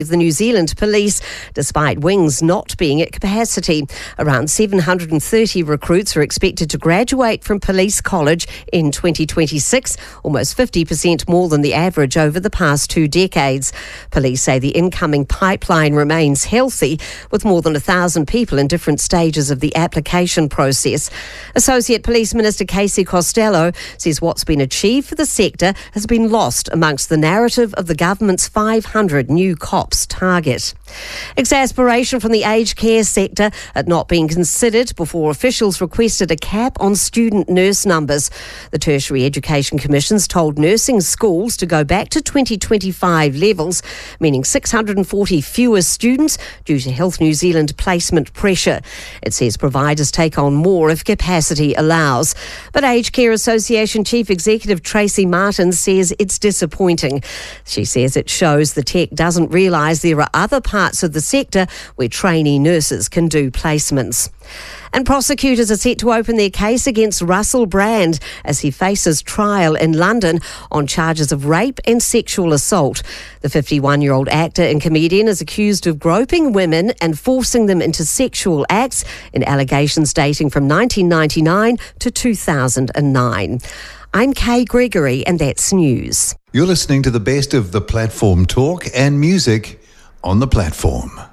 the New Zealand Police, despite wings not being at capacity. Around 730 recruits are expected to graduate from Police College in 2026, almost 50% more than the average over the past 2 decades. Police say the incoming pipeline remains healthy, with more than 1,000 people in different stages of the application process. Associate Police Minister Casey Costello says what's been achieved for the sector has been lost amongst the narrative of the government's 500 new cops target. Exasperation from the aged care sector at not being considered before officials requested a cap on student nurse numbers. The Tertiary Education Commission's told nursing schools to go back to 2025 levels, meaning 640 fewer students due to Health New Zealand placement pressure. It says providers take on more if capacity allows. But Aged Care Association Chief Executive Tracy Martin says it's disappointing. She says it shows the tech doesn't realise there are other parts of the sector where trainee nurses can do placements. And prosecutors are set to open their case against Russell Brand as he faces trial in London on charges of rape and sexual assault. The 51-year-old actor and comedian is accused of groping women and forcing them into sexual acts in allegations dating from 1999 to 2009. I'm Kay Gregory, and that's news. You're listening to the best of the platform talk and music on the platform.